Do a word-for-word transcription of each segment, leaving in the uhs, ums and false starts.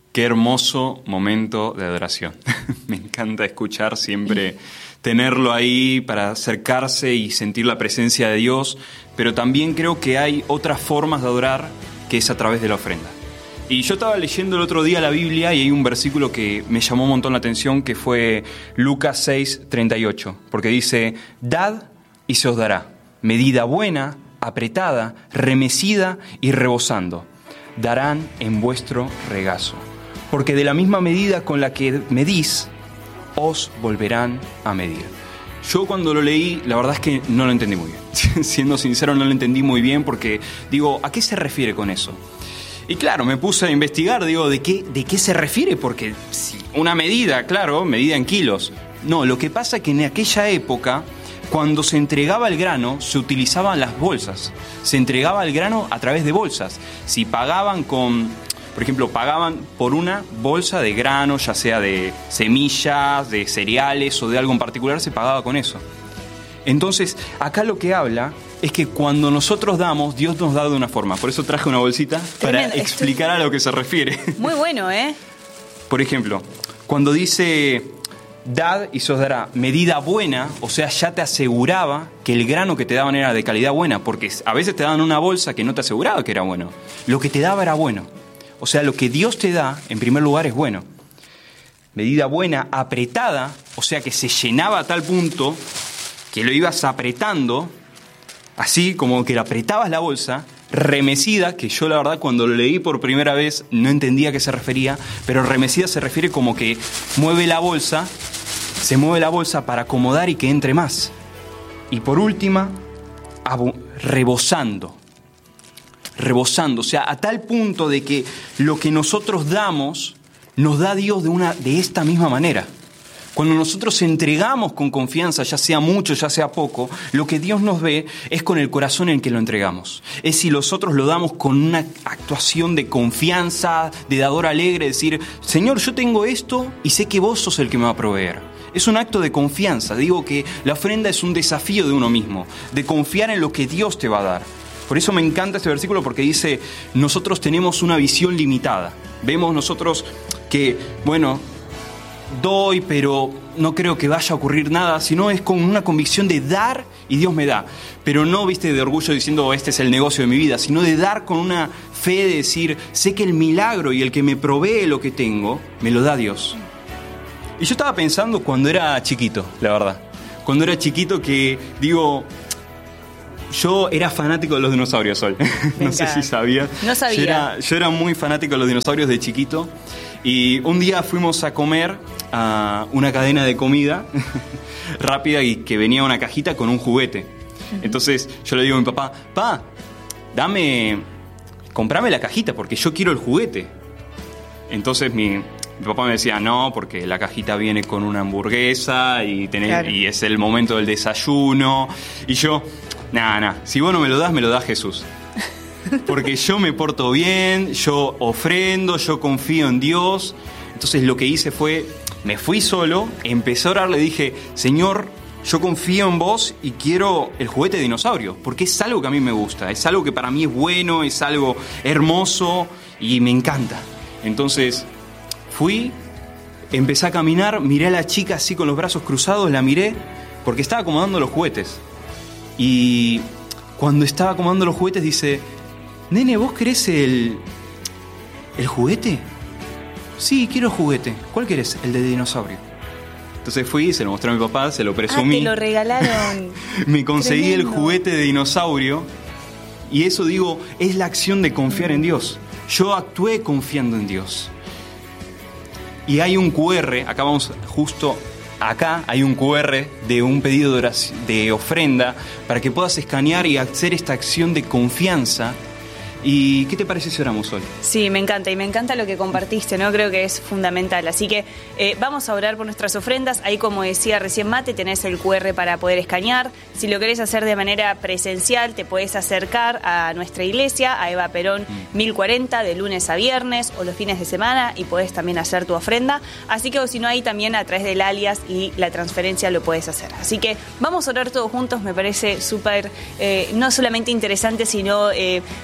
Qué hermoso momento de adoración. Me encanta escuchar siempre, tenerlo ahí para acercarse y sentir la presencia de Dios, pero también creo que hay otras formas de adorar que es a través de la ofrenda. Y yo estaba leyendo el otro día la Biblia y hay un versículo que me llamó un montón la atención, que fue Lucas seis, treinta y ocho, porque dice: dad y se os dará, medida buena, apretada, remecida y rebosando, darán en vuestro regazo. Porque de la misma medida con la que medís, os volverán a medir. Yo cuando lo leí, la verdad es que no lo entendí muy bien. Siendo sincero, no lo entendí muy bien porque digo, ¿a qué se refiere con eso? Y claro, me puse a investigar, digo, ¿de qué, de qué se refiere? Porque si una medida, claro, medida en kilos. No, lo que pasa es que en aquella época, cuando se entregaba el grano, se utilizaban las bolsas. Se entregaba el grano a través de bolsas. Si pagaban con... Por ejemplo, pagaban por una bolsa de grano, ya sea de semillas, de cereales o de algo en particular, se pagaba con eso. Entonces, acá lo que habla es que cuando nosotros damos, Dios nos da de una forma. Por eso traje una bolsita para Tremendo. explicar a lo que se refiere. Muy bueno, ¿eh? Por ejemplo, cuando dice dad y se os dará medida buena, o sea, ya te aseguraba que el grano que te daban era de calidad buena, porque a veces te daban una bolsa que no te aseguraba que era bueno. Lo que te daba era bueno. O sea, lo que Dios te da, en primer lugar, es bueno. Medida buena, apretada, o sea, que se llenaba a tal punto que lo ibas apretando, así como que le apretabas la bolsa, remecida, que yo la verdad cuando lo leí por primera vez no entendía a qué se refería, pero remecida se refiere como que mueve la bolsa, se mueve la bolsa para acomodar y que entre más. Y por última, abu- rebosando. rebosando, o sea, a tal punto de que lo que nosotros damos nos da Dios de, una, de esta misma manera. Cuando nosotros entregamos con confianza, ya sea mucho, ya sea poco, lo que Dios nos ve es con el corazón en que lo entregamos. Es si nosotros lo damos con una actuación de confianza, de dador alegre, decir, Señor, yo tengo esto y sé que vos sos el que me va a proveer. Es un acto de confianza. Digo que la ofrenda es un desafío de uno mismo, de confiar en lo que Dios te va a dar. Por eso me encanta este versículo porque dice, nosotros tenemos una visión limitada. Vemos nosotros que, bueno, doy, pero no creo que vaya a ocurrir nada, sino es con una convicción de dar y Dios me da. Pero no, viste, de orgullo diciendo, este es el negocio de mi vida, sino de dar con una fe de decir, sé que el milagro y el que me provee lo que tengo, me lo da Dios. Y yo estaba pensando cuando era chiquito, la verdad. Cuando era chiquito que, digo... Yo era fanático de los dinosaurios, Sol. No sé si sabías. No sabía. Yo era, yo era muy fanático de los dinosaurios de chiquito. Y un día fuimos a comer a una cadena de comida rápida y que venía una cajita con un juguete. Entonces yo le digo a mi papá, pa, dame, comprame la cajita porque yo quiero el juguete. Entonces mi, mi papá me decía, no, porque la cajita viene con una hamburguesa y, tenés, claro. y es el momento del desayuno. Y yo... Nah, nah, si vos no me lo das, me lo da Jesús. Porque yo me porto bien, yo ofrendo, yo confío en Dios. Entonces lo que hice fue, me fui solo, empecé a orar, le dije, Señor, yo confío en vos y quiero el juguete de dinosaurio, porque es algo que a mí me gusta, es algo que para mí es bueno, es algo hermoso y me encanta. Entonces fui, empecé a caminar, miré a la chica así con los brazos cruzados, la miré, porque estaba acomodando los juguetes. Y cuando estaba acomodando los juguetes dice, nene, ¿vos querés el, el juguete? Sí, quiero el juguete. ¿Cuál querés? El de dinosaurio. Entonces fui, se lo mostré a mi papá, se lo presumí. Ah, te lo regalaron. Me conseguí Tremendo. el juguete de dinosaurio. Y eso, digo, es la acción de confiar en Dios. Yo actué confiando en Dios. Y hay un cu erre, acá vamos justo... Acá hay un cu erre de un pedido de, oración, de ofrenda para que puedas escanear y hacer esta acción de confianza. ¿Y qué te parece si oramos hoy? Sí, me encanta y me encanta lo que compartiste, ¿no? Creo que es fundamental. Así que eh, vamos a orar por nuestras ofrendas. Ahí, como decía recién Mate, tenés el cu erre para poder escanear. Si lo querés hacer de manera presencial, te podés acercar a nuestra iglesia, a Eva Perón mm. mil cuarenta, de lunes a viernes o los fines de semana, y podés también hacer tu ofrenda. Así que, o si no, ahí también a través del alias y la transferencia lo podés hacer. Así que vamos a orar todos juntos. Me parece súper, eh, no solamente interesante, sino eh, nos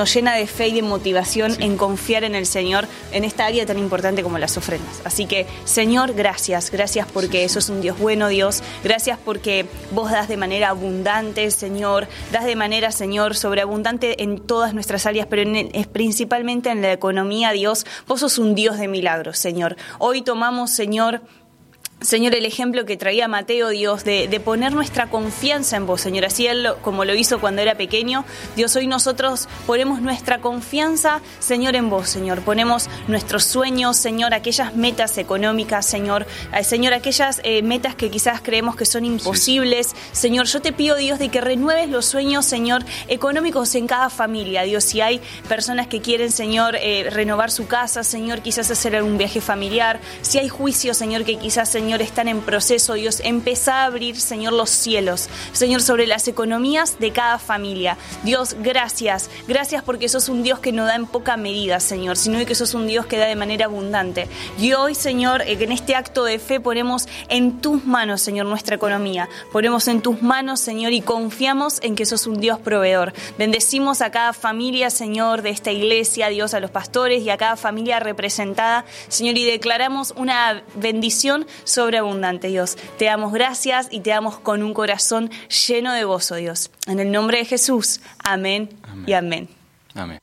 nos llena de fe y de motivación sí. en confiar en el Señor en esta área tan importante como las ofrendas. Así que, Señor, gracias, gracias porque sos un Dios bueno, Dios, gracias porque vos das de manera abundante, Señor, das de manera, Señor, sobreabundante en todas nuestras áreas, pero en el, es principalmente en la economía, Dios, vos sos un Dios de milagros, Señor. Hoy tomamos, Señor, Señor, el ejemplo que traía Mateo, Dios, de, de poner nuestra confianza en vos, Señor, así Él como lo hizo cuando era pequeño. Dios, hoy nosotros ponemos nuestra confianza, Señor, en vos, Señor. Ponemos nuestros sueños, Señor, aquellas metas económicas, Señor, eh, Señor, aquellas eh, metas que quizás creemos que son imposibles. Sí. Señor, yo te pido, Dios, de que renueves los sueños, Señor, económicos en cada familia. Dios, si hay personas que quieren, Señor, eh, renovar su casa, Señor, quizás hacer algún viaje familiar, si hay juicios, Señor, que quizás, Señor, Señor, están en proceso, Dios, empezá a abrir, Señor, los cielos, Señor, sobre las economías de cada familia. Dios, gracias, gracias porque sos un Dios que no da en poca medida, Señor, sino que sos un Dios que da de manera abundante. Y hoy, Señor, en este acto de fe ponemos en tus manos, Señor, nuestra economía, ponemos en tus manos, Señor, y confiamos en que sos un Dios proveedor. Bendecimos a cada familia, Señor, de esta iglesia, Dios, a los pastores y a cada familia representada, Señor, y declaramos una bendición sobreabundante, Dios. Te damos gracias y te damos con un corazón lleno de gozo, Dios. En el nombre de Jesús. Amén, amén. Y amén. Amén.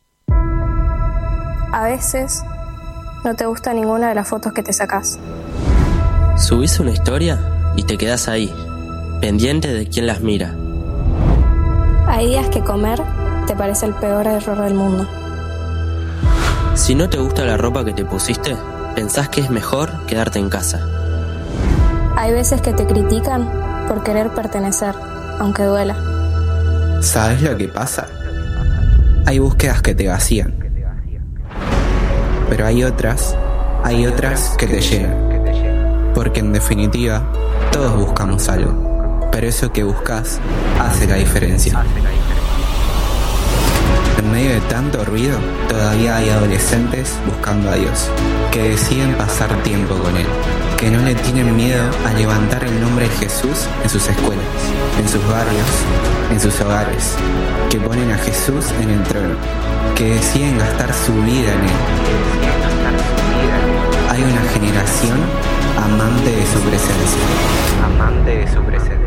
A veces no te gusta ninguna de las fotos que te sacás. Subís una historia y te quedás ahí, pendiente de quién las mira. Hay días que comer te parece el peor error del mundo. Si no te gusta la ropa que te pusiste, pensás que es mejor quedarte en casa. Hay veces que te critican por querer pertenecer, aunque duela. ¿Sabes lo que pasa? Hay búsquedas que te vacían. Pero hay otras, hay otras que te llenan. Porque en definitiva, todos buscamos algo. Pero eso que buscas hace la diferencia. En medio de tanto ruido, todavía hay adolescentes buscando a Dios, que deciden pasar tiempo con Él, que no le tienen miedo a levantar el nombre de Jesús en sus escuelas, en sus barrios, en sus hogares, que ponen a Jesús en el trono, que deciden gastar su vida en Él. Hay una generación amante de su presencia, amante de su presencia.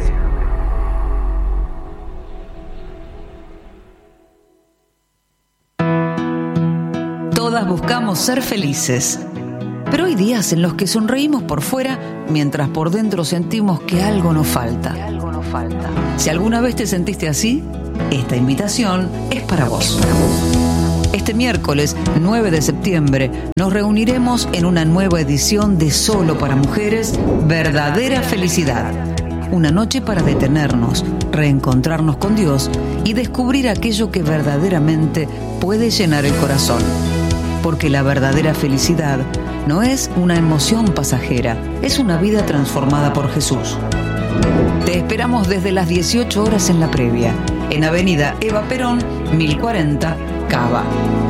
Todas buscamos ser felices, pero hay días en los que sonreímos por fuera mientras por dentro sentimos que algo nos falta. Si alguna vez te sentiste así, esta invitación es para vos. Este miércoles nueve de septiembre nos reuniremos en una nueva edición de Solo para Mujeres, Verdadera Felicidad. Una noche para detenernos, reencontrarnos con Dios y descubrir aquello que verdaderamente puede llenar el corazón. Porque la verdadera felicidad no es una emoción pasajera, es una vida transformada por Jesús. Te esperamos desde las dieciocho horas en la previa, en Avenida Eva Perón, mil cuarenta, Cava.